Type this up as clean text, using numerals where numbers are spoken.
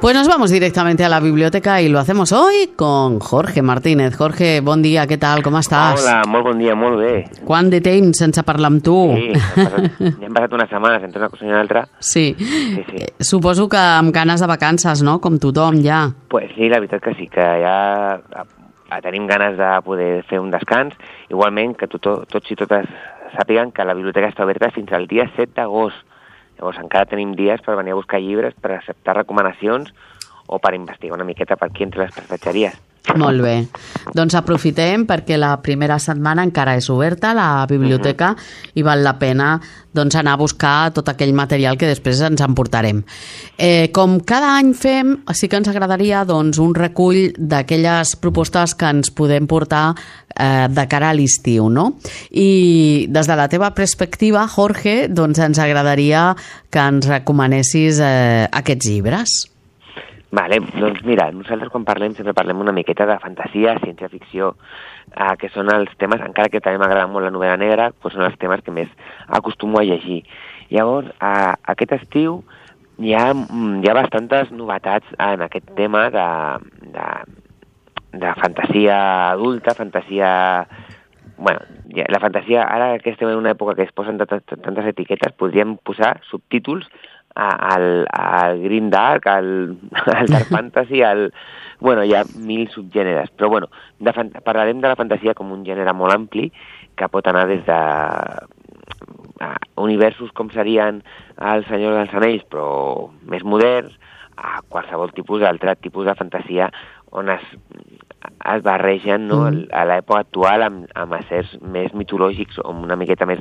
Pues nos vamos directamente a la biblioteca y lo hacemos hoy con Jorge Martínez. Jorge, bon dia, què tal, com estàs? Hola, molt bon dia, molt bé. Quant de temps sense parlar amb tu? Sí, hem passat unes setmanes entre una cosa i una altra. Sí. Suposo que amb ganes de vacances, no? Com tothom, ja. Pues sí, la veritat que sí, que ja tenim ganes de poder fer un descans. Igualment, que tots i totes sàpiguen que la biblioteca està oberta fins al dia 7 d'agost. Llavors encara tenim dies per venir a buscar llibres, per acceptar recomanacions o per investigar una miqueta per aquí entre les prestatgeries. Molt bé. Doncs aprofitem perquè la primera setmana encara és oberta la biblioteca i val la pena doncs, anar a buscar tot aquell material que després ens emportarem. Com cada any fem, sí que ens agradaria doncs, un recull d'aquelles propostes que ens podem portar de cara a l'estiu, no? I des de la teva perspectiva, Jorge, doncs ens agradaria que ens recomanessis aquests llibres. Vale, doncs mira, nosaltres quan parlem sempre parlem una miqueta de fantasia, ciència-ficció, que són els temes, encara que també m'agrada molt la novel·la negra, doncs són els temes que més acostumo a llegir. Llavors, aquest estiu hi ha bastantes novetats en aquest tema de fantasia adulta, fantasia... Bueno, la fantasia, ara que estem en una època que es posen tantes etiquetes, podríem posar subtítols al Green Dark, al Dark Fantasy, bueno, hi ha 1000 subgèneres, però bueno, parlarem de la fantasia com un gènere molt ampli que pot anar des de universos com serien el Senyor dels Anells, però més moderns, a qualsevol altre tipus de fantasia on es barregen, no, a l'època actual amb éssers més mitològics o una miqueta més